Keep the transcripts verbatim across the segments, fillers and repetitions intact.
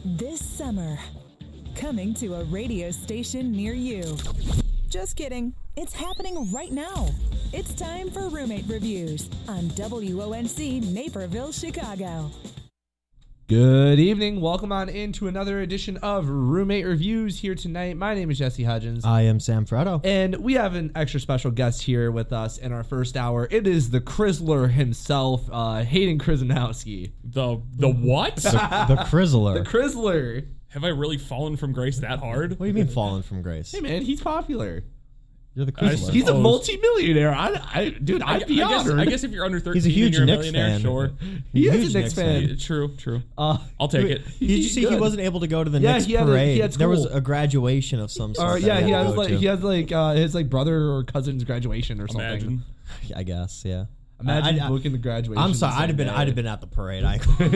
This summer, coming to a radio station near you. Just kidding. It's happening right now. It's time for Roommate Reviews on W O N C Naperville, Chicago. Good evening. Welcome on into another edition of Roommate Reviews here tonight. My name is Jesse Hudgens. I am Sam Freddo. And we have an extra special guest here with us in our first hour. It is the Krizzler himself, uh, Hayden Krizzanowski. The the what? The, the Krizzler. The Krizzler. Have I really fallen from grace that hard? What do you mean fallen from grace? Hey, man, he's popular. You're the I Krizzler. He's a suppose. multi-millionaire. I, I, dude, I'd I, be I guess, honored. I guess if you're under thirteen, He's a huge and you're a Knicks millionaire, fan. sure. he is huge a Knicks Knicks fan. Yeah, true, true. Uh, I'll take it. Did you see he good. wasn't able to go to the Yeah, Knicks he had a- parade? he had there was school. a graduation of some sort. Or, that yeah, he had to has go like to. he has like uh, his like brother or cousin's graduation or something. Imagine. I guess, yeah. Imagine I- I- booking the graduation. I'm sorry, the I'd same have been day. I'd have been at the parade.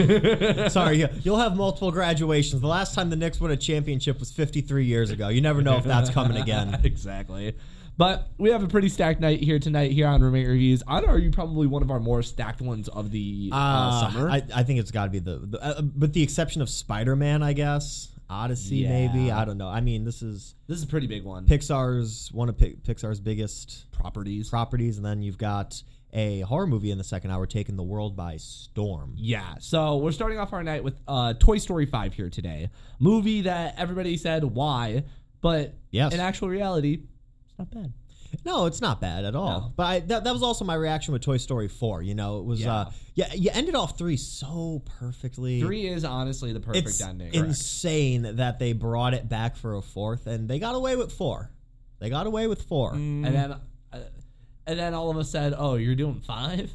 I, sorry, you, you'll have multiple graduations. The last time the Knicks won a championship was fifty-three years ago. You never know if that's coming again. Exactly. But we have a pretty stacked night here tonight here on Roommate Reviews. I'd argue probably one of our more stacked ones of the uh, Uh, summer. I, I think it's got to be the, the uh, with the exception of Spider-Man, I guess. Odyssey, Yeah. maybe. I don't know. I mean, this is this is a pretty big one. Pixar's one of Pi- Pixar's biggest Properties. properties, and then you've got a horror movie in the second hour taking the world by storm. Yeah, so we're starting off our night with uh, Toy Story five here today. Movie that everybody said, why? But Yes. in actual reality, it's not bad. No, it's not bad at all. No. But I, that, that was also my reaction with Toy Story four. You know, it was Yeah. uh, yeah, you ended off three so perfectly. Three is honestly the perfect it's ending. insane that they brought it back for a fourth, and they got away with four. They got away with four. And then, uh, and then all of us said, "Oh, you're doing five?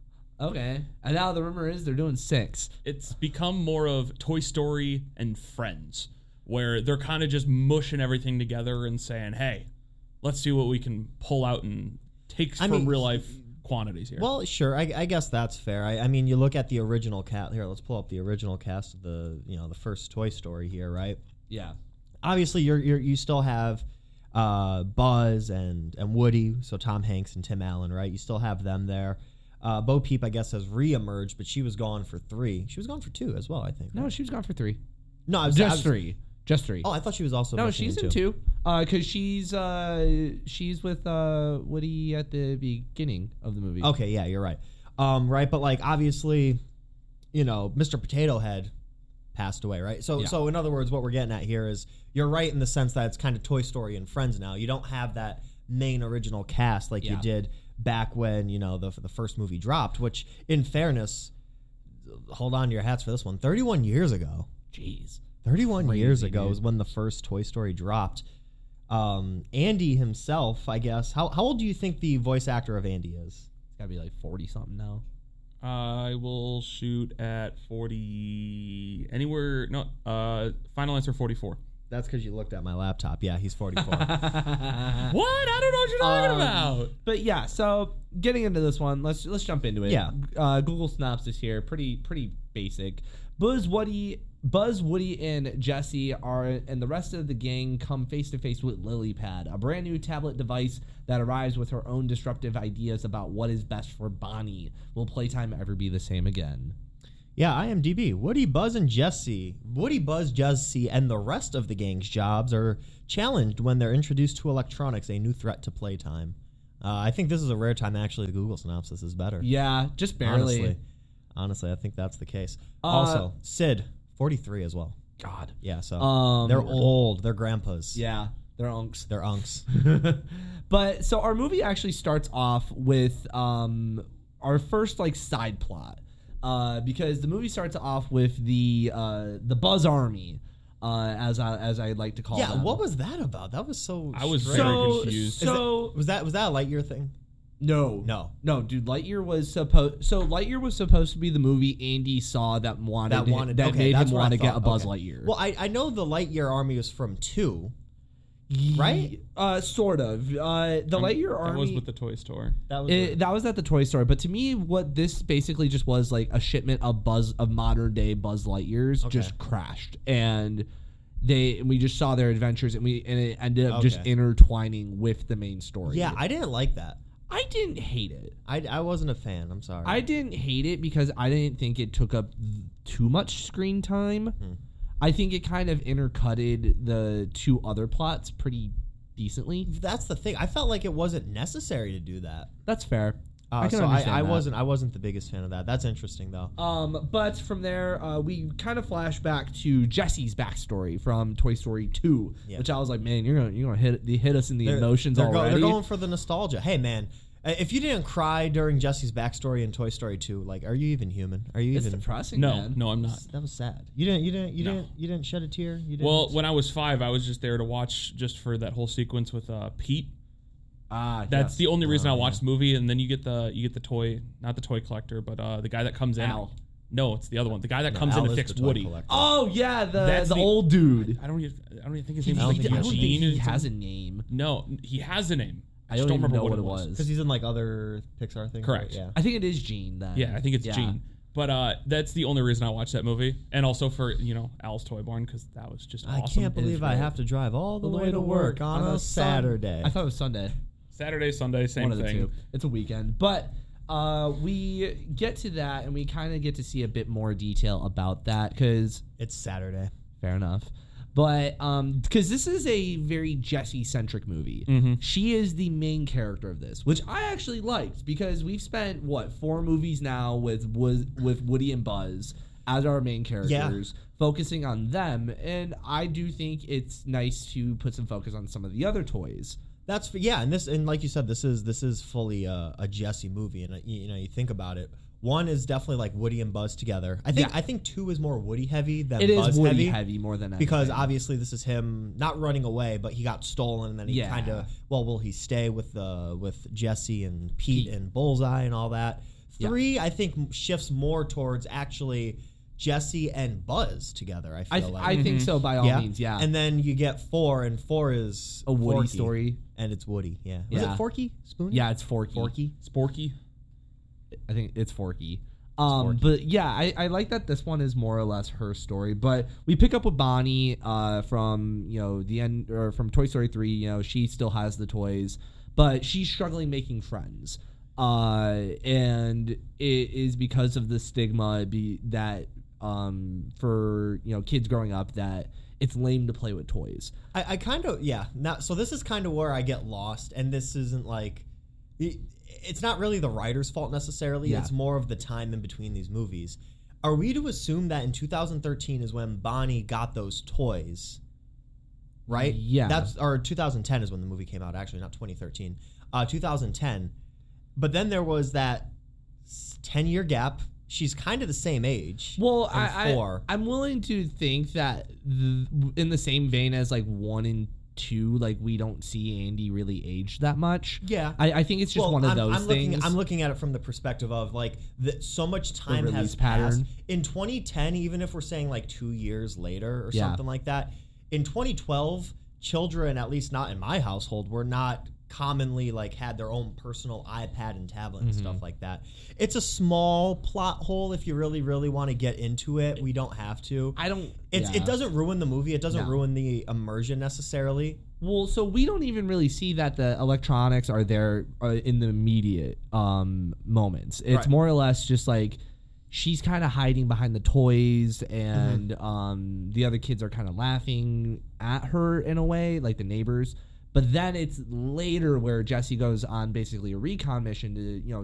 Okay." And now the rumor is they're doing six. It's become more of Toy Story and Friends, where they're kind of just mushing everything together and saying, "Hey, let's see what we can pull out and take I from mean, real life quantities here." Well, sure. I, I guess that's fair. I, I mean, you look at the original cast. Here, let's pull up the original cast of the you know the first Toy Story here, right? Yeah. Obviously, you're, you're you still have uh, Buzz and and Woody, so Tom Hanks and Tim Allen, right? You still have them there. Uh, Bo Peep, I guess, has reemerged, but she was gone for three. She was gone for two as well, I think. No, right? she was gone for three. no, I was, Just I was- three. Just three. Oh, I thought she was also. no, missing she's in two. Uh, cause she's uh she's with uh Woody at the beginning of the movie. Okay, yeah, you're right. Um, right, but like obviously, you know, Mister Potato Head passed away, right? So, Yeah. so in other words, what we're getting at here is you're right in the sense that it's kind of Toy Story and Friends now. You don't have that main original cast like Yeah. you did back when you know the the first movie dropped. Which, in fairness, hold on to your hats for this one. thirty-one years ago. Jeez. thirty-one Crazy, years ago dude. is when the first Toy Story dropped. Um, Andy himself, I guess. How how old do you think the voice actor of Andy is? It's gotta be like forty something now. I will shoot at forty anywhere. No, uh, final answer forty-four. That's because you looked at my laptop. Yeah, he's forty-four. What? I don't know what you're talking Um, about. But yeah, so getting into this one, let's let's jump into it. Yeah. Uh, Google synopsis here, pretty pretty basic. Buzz, Woody, Buzz, Woody, and Jesse are, and the rest of the gang come face to face with LilyPad, a brand new tablet device that arrives with her own disruptive ideas about what is best for Bonnie. Will playtime ever be the same again? Yeah, IMDb. Woody, Buzz, and Jesse. Woody, Buzz, Jesse, and the rest of the gang's jobs are challenged when they're introduced to electronics, a new threat to playtime. Uh, I think this is a rare time, actually, the Google synopsis is better. Yeah, just barely. Honestly. Honestly, I think that's the case. Uh, also, Sid, forty-three as well. God. Yeah, so Um, they're old. They're grandpas. Yeah, they're unks. They're unks. But so our movie actually starts off with um, our first like side plot, uh, because the movie starts off with the uh, the Buzz Army, uh, as I as I like to call Yeah, them. what was that about? That was so I was strange. very so confused. Is so that, was that was that a Lightyear thing? no No. no dude Lightyear was supposed so Lightyear was supposed to be the movie Andy saw that wanted That wanted that okay, made that's him what I want to get thought. a Buzz Okay. Lightyear. Well, I, I know the Lightyear army was from two. right? Uh, sort of. Uh, the Um, Lightyear That Army. was with the toy store. That was It, that was at the toy store, but to me, what this basically just was like a shipment of Buzz of modern day Buzz Lightyears Okay. just crashed, and they we just saw their adventures, and we and it ended up just Okay. intertwining with the main story. yeah. I didn't like that. I didn't hate it. I, I wasn't a fan. I'm sorry. I didn't hate it because I didn't think it took up too much screen time. Hmm. I think it kind of intercutted the two other plots pretty decently. That's the thing. I felt like it wasn't necessary to do that. That's fair. Uh, I can so I, understand I that. wasn't. I wasn't the biggest fan of that. That's interesting, though. Um, but from there, uh, we kind of flash back to Jesse's backstory from Toy Story two, Yeah. which I was like, man, you're gonna you're gonna hit hit us in the They're- emotions they're go- already. they're going for the nostalgia. Hey, man, uh, if you didn't cry during Jesse's backstory in Toy Story two, like, are you even human? Are you it's even? depressing, No, man. no, I'm not. That was sad. You didn't. You didn't. You No. didn't. You didn't shed a tear. You didn't. Well, when I was five, I was just there to watch just for that whole sequence with uh, Pete. Ah, That's yes. the only reason Oh, I watched the movie, and then you get the you get the toy, not the toy collector, but uh, the guy that comes in. Al. No, it's the other one. The guy that No, comes Al in to is fix the toy Woody. collector. Oh yeah, the That's the, the- old dude. I don't even I don't even think his He, name I is don't like think I don't think Eugene. he or has a something. name. No, he has a name. I just don't don't even remember know what, what it it was. was. because he's in like other Pixar things. Correct. Right? Yeah. I think it is Gene then. Yeah, I think it's Yeah. Gene. But uh, that's the only reason I watched that movie, and also for you know Al's Toy Barn because that was just I awesome. can't believe I have to drive all the, way, to work on, a Sun- Saturday. I thought it was Sunday. Saturday, Sunday, same One of the thing. two. It's a weekend, but uh, we get to that and we kind of get to see a bit more detail about that because It's Saturday. fair enough. But um, because this is a very Jessie centric movie, Mm-hmm. she is the main character of this, which I actually liked because we've spent what four movies now with with, with Woody and Buzz as our main characters, focusing on them, and I do think it's nice to put some focus on some of the other toys. That's yeah, and this and like you said, this is this is fully a, a Jessie movie, and uh, you, you know you think about it. One is definitely like Woody and Buzz together. I think Yeah. I think two is more Woody heavy than It is Buzz Woody heavy, heavy more than because anything. obviously this is him not running away, but he got stolen, and then he Yeah. kind of well, will he stay with the with Jessie and Pete, Pete. and Bullseye and all that? Yeah. Three, I think m- shifts more towards actually Jessie and Buzz together. I feel I, th- like I think so by all means, yeah. And then you get four, and four is a Woody Forky, story. and it's Woody. Yeah, was Yeah. it Forky? Spoonie? Yeah, it's Forky. Forky. Sporky. I think it's Forky. Um, Forky. but yeah, I, I like that this one is more or less her story. But we pick up with Bonnie uh, from you know the end or from Toy Story three. You know she still has the toys, but she's struggling making friends. Uh, and it is because of the stigma be that um for you know kids growing up that it's lame to play with toys. I, I kind of yeah. Now, so this is kind of where I get lost, and this isn't like it, it's not really the writer's fault necessarily. Yeah. It's more of the time in between these movies. Are we to assume that in two thousand thirteen is when Bonnie got those toys? Right. Yeah. That's or two thousand ten is when the movie came out. Actually, not twenty thirteen. Uh, two thousand ten. But then there was that ten year gap. She's kind of the same age. Well, in I, I four. I'm willing to think that the, in the same vein as like one and two, like we don't see Andy really age that much. Yeah. I, I think it's just Well, one of I'm, those I'm things. Looking, I'm looking at it from the perspective of like the, so much time release has pattern. passed. In twenty ten, even if we're saying like two years later or Yeah. something like that, in twenty twelve, children, at least not in my household, were not commonly like had their own personal iPad and tablet and Mm-hmm. stuff like that. It's a small plot hole if you really, really want to get into it. We don't have to. I don't. It's yeah. it doesn't ruin the movie. It doesn't No. ruin the immersion necessarily. Well, so we don't even really see that the electronics are there uh, in the immediate um, moments. It's Right. more or less just like she's kind of hiding behind the toys, and Mm-hmm. um, the other kids are kind of laughing at her in a way, like the neighbors. But then it's later where Jessie goes on basically a recon mission to, you know,